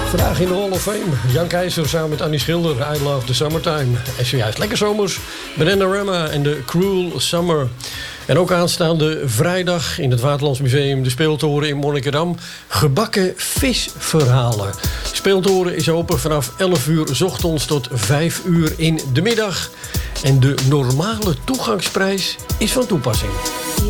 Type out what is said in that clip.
Vandaag in de Hall of Fame. Jan Keizer samen met Annie Schilder. I Love the Summertime. En zojuist lekker zomers. Bananarama en de Cruel Summer. En ook aanstaande vrijdag in het Waterlandsmuseum de Speeltoren in Monnikendam. Gebakken visverhalen. De Speeltoren is open vanaf 11 uur 's ochtends tot 5 uur in de middag. En de normale toegangsprijs is van toepassing.